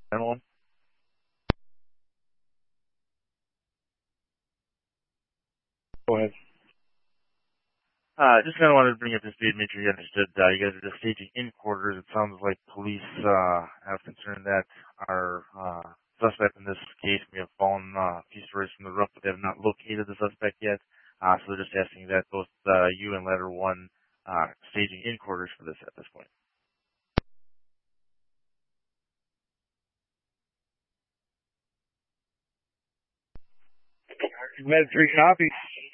Anyone? Go ahead. Just kind of wanted to bring up to speed, make sure you understood. You guys are just staging in quarters. It sounds like police have concern that our suspect in this case may have fallen a few stories from the roof, but they have not located the suspect yet. So they're just asking that both you and Letter 1 staging in quarters for this at this point. You've had 3 copies.